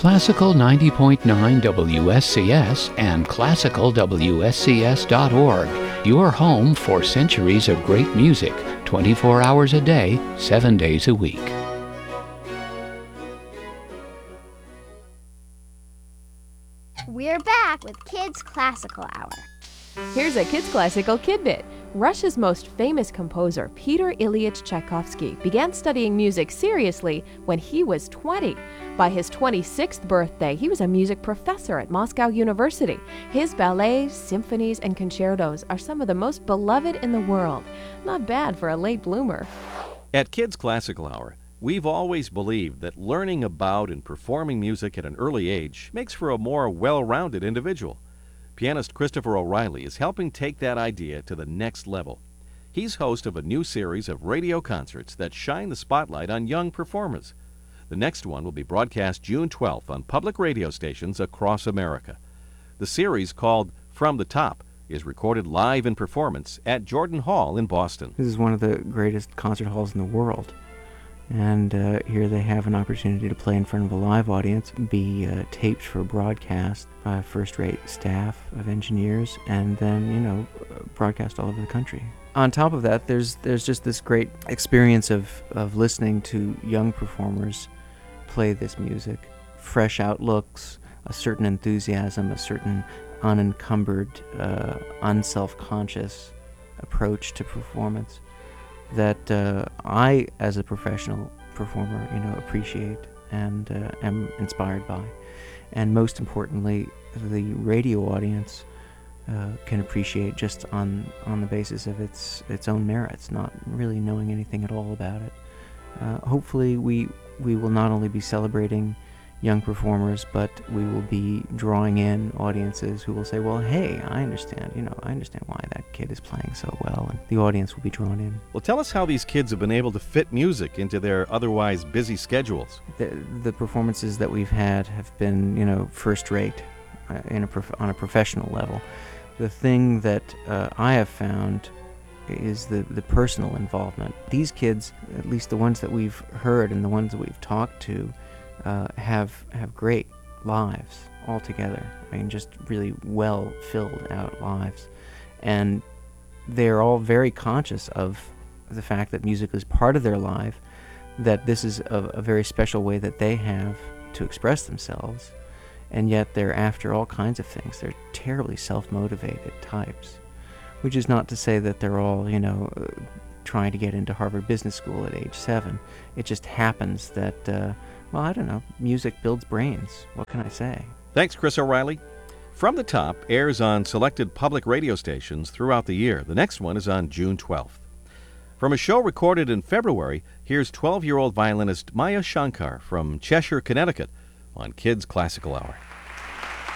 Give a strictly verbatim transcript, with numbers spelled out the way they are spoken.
Classical ninety point nine W S C S and classical W S C S dot org. Your home for centuries of great music, twenty-four hours a day, seven days a week. We're back with Kids Classical Hour. Here's a Kids Classical Kidbit. Russia's most famous composer, Peter Ilyich Tchaikovsky, began studying music seriously when he was twenty. By his twenty-sixth birthday, he was a music professor at Moscow University. His ballets, symphonies, and concertos are some of the most beloved in the world. Not bad for a late bloomer. At Kids Classical Hour, we've always believed that learning about and performing music at an early age makes for a more well-rounded individual. Pianist Christopher O'Reilly is helping take that idea to the next level. He's host of a new series of radio concerts that shine the spotlight on young performers. The next one will be broadcast June twelfth on public radio stations across America. The series, called From the Top, is recorded live in performance at Jordan Hall in Boston. This is one of the greatest concert halls in the world. And uh, here they have an opportunity to play in front of a live audience, be uh, taped for broadcast by a first-rate staff of engineers, and then, you know, broadcast all over the country. On top of that, there's there's just this great experience of, of listening to young performers play this music. Fresh outlooks, a certain enthusiasm, a certain unencumbered, uh, unself-conscious approach to performance that uh, I, as a professional performer, you know, appreciate and uh, am inspired by. And most importantly, the radio audience uh, can appreciate just on, on the basis of its its own merits, not really knowing anything at all about it. Uh, hopefully we, we will not only be celebrating young performers, but we will be drawing in audiences who will say, well, hey, I understand, you know, I understand why that kid is playing so well, and the audience will be drawn in. Well, tell us how these kids have been able to fit music into their otherwise busy schedules. The, the performances that we've had have been, you know, first rate uh, in a prof- on a professional level. The thing that uh, I have found is the, the personal involvement. These kids, at least the ones that we've heard and the ones that we've talked to, Uh, have have great lives altogether. I mean, just really well filled out lives, and they're all very conscious of the fact that music is part of their life, that this is a, a very special way that they have to express themselves, and yet they're after all kinds of things. They're terribly self-motivated types, which is not to say that they're all, you know, uh, trying to get into Harvard Business School at age seven. It just happens that uh, well, I don't know. Music builds brains. What can I say? Thanks, Chris O'Reilly. From the Top airs on selected public radio stations throughout the year. The next one is on June twelfth. From a show recorded in February, here's twelve-year-old violinist Maya Shankar from Cheshire, Connecticut on Kids Classical Hour.